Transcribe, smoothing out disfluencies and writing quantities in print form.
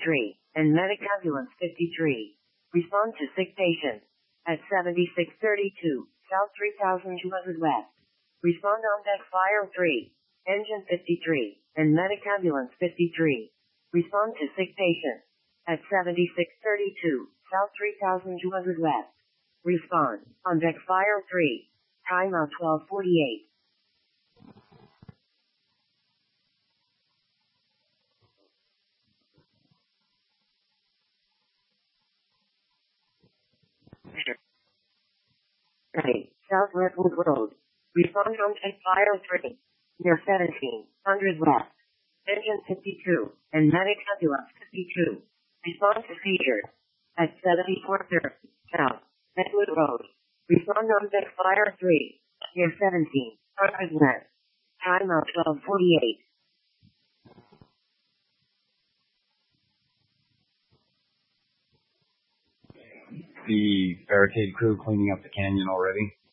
and medic ambulance 53. Respond to sick patient. At 7632, South 3200 West. Respond on deck Fire 3, engine 53, and medic ambulance 53. Respond to sick patient. At 7632, South 3200 West. Respond on deck Fire 3. Timeout 12:48. South Redwood Road. Respond on deck Fire 3. Near 1700 West. Engine 52 and medic ambulance 52. Respond to seizure. At 7430 South Redwood Road. Respond on deck Fire 3. Near 1700 West. Timeout 12:48. The barricade crew cleaning up the canyon already.